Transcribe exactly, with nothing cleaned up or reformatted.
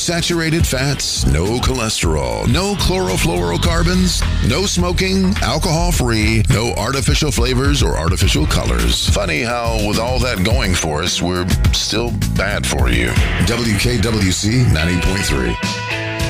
saturated fats, no cholesterol, no chlorofluorocarbons, no smoking, alcohol-free, no artificial flavors or artificial colors. Funny how, with all that going for us, we're still bad for you. W K W C ninety point three.